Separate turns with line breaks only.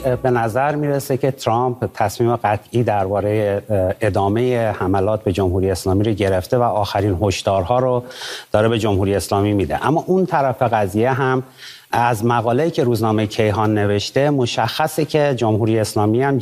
به نظر میرسه که ترامپ تصمیم قطعی درباره ادامه حملات به جمهوری اسلامی رو گرفته و آخرین هشدارها رو داره به جمهوری اسلامی میده. اما اون طرف قضیه هم از مقاله‌ای که روزنامه کیهان نوشته مشخصه که جمهوری اسلامی هم